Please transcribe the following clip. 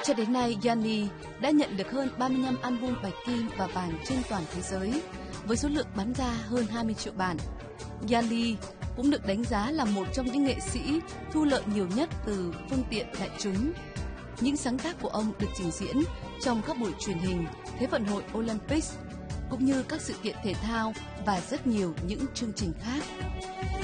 Cho đến nay, Yanni đã nhận được hơn 35 album bạch kim và vàng trên toàn thế giới, với số lượng bán ra hơn 20 triệu bản. Yanni cũng được đánh giá là một trong những nghệ sĩ thu lợi nhiều nhất từ phương tiện đại chúng. Những sáng tác của ông được trình diễn trong các buổi truyền hình, Thế vận hội Olympics, cũng như các sự kiện thể thao và rất nhiều những chương trình khác.